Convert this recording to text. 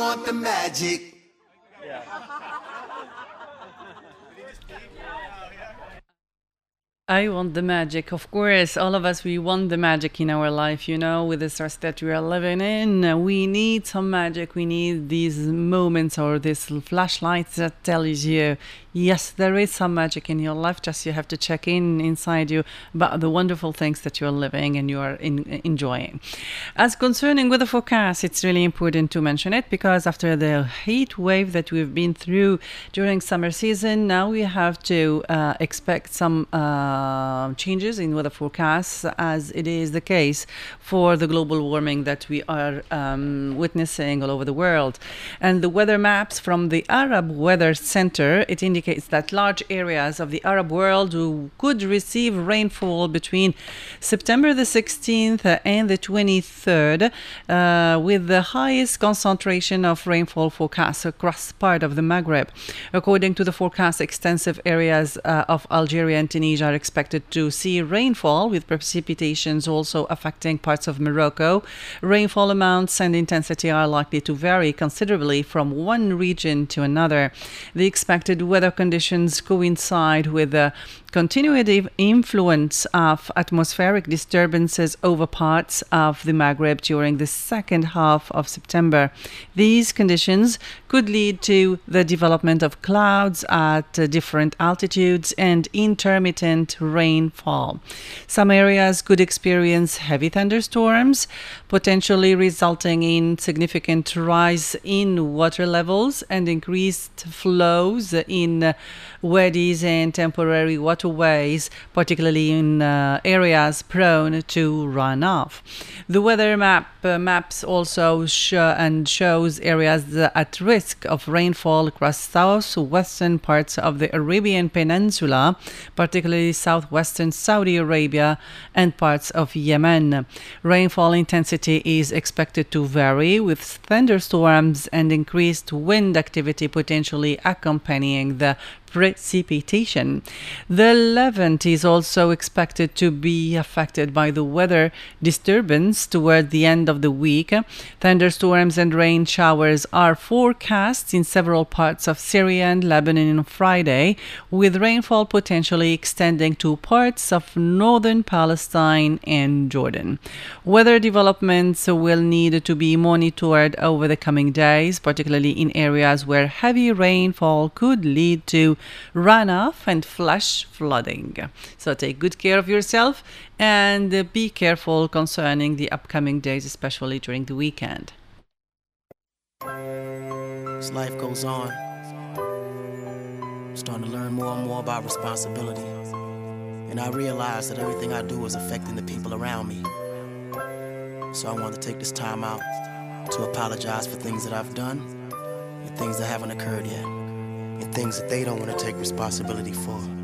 want the magic. I want the magic. Of course, all of us, we want the magic in our life, with the stress that we are living in. We need some magic. We need these moments or these flashlights that tells you, yes, there is some magic in your life. Just you have to check inside you about the wonderful things that you're living and you are enjoying. As concerning weather forecast, it's really important to mention it because after the heat wave that we've been through during summer season, now we have to expect some changes in weather forecasts, as it is the case for the global warming that we are witnessing all over the world. And the weather maps from the Arab Weather Center, it indicates that large areas of the Arab world could receive rainfall between September the 16th and the 23rd, with the highest concentration of rainfall forecasts across part of the Maghreb. According to the forecast, extensive areas of Algeria and Tunisia are expected to see rainfall, with precipitations also affecting parts of Morocco. Rainfall amounts and intensity are likely to vary considerably from one region to another. The expected weather conditions coincide with the continued influence of atmospheric disturbances over parts of the Maghreb during the second half of September. These conditions could lead to the development of clouds at different altitudes and intermittent rainfall. Some areas could experience heavy thunderstorms, potentially resulting in significant rise in water levels and increased flows in wadis and temporary waterways, particularly in areas prone to runoff. The weather maps also shows areas at risk of rainfall across southwestern parts of the Arabian Peninsula, particularly southwestern Saudi Arabia and parts of Yemen. Rainfall intensity is expected to vary, with thunderstorms and increased wind activity potentially accompanying the precipitation. The Levant is also expected to be affected by the weather disturbance toward the end of the week. Thunderstorms and rain showers are forecast in several parts of Syria and Lebanon on Friday, with rainfall potentially extending to parts of northern Palestine and Jordan. Weather developments will need to be monitored over the coming days, particularly in areas where heavy rainfall could lead to runoff and flash flooding. So take good care of yourself and be careful concerning the upcoming days, especially during the weekend. As life goes on, I'm starting to learn more and more about responsibility. And I realize that everything I do is affecting the people around me. So I want to take this time out to apologize for things that I've done and things that haven't occurred yet, and things that they don't want to take responsibility for.